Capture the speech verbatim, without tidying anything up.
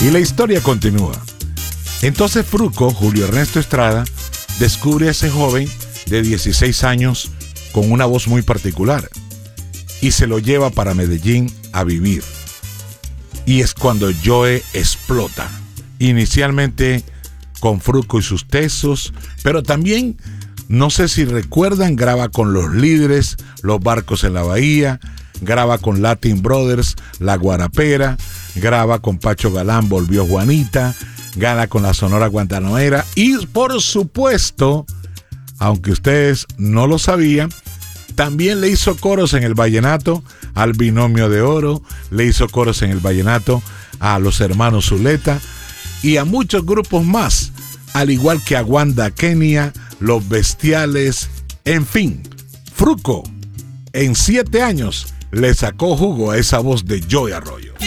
Y la historia continúa. Entonces Fruco, Julio Ernesto Estrada, descubre a ese joven de dieciséis años con una voz muy particular y se lo lleva para Medellín a vivir. Y es cuando Joe explota. Inicialmente con Fruco y sus tesos, pero también, no sé si recuerdan, graba con Los Líderes, Los Barcos en la Bahía, graba con Latin Brothers, La Guarapera, graba con Pacho Galán, Volvió Juanita, gana con la Sonora Guantanamera y, por supuesto, aunque ustedes no lo sabían, también le hizo coros en el vallenato al Binomio de Oro, le hizo coros en el vallenato a los Hermanos Zuleta y a muchos grupos más, al igual que a Wanda Kenia, Los Bestiales, en fin. Fruco, en siete años, le sacó jugo a esa voz de Joey Arroyo.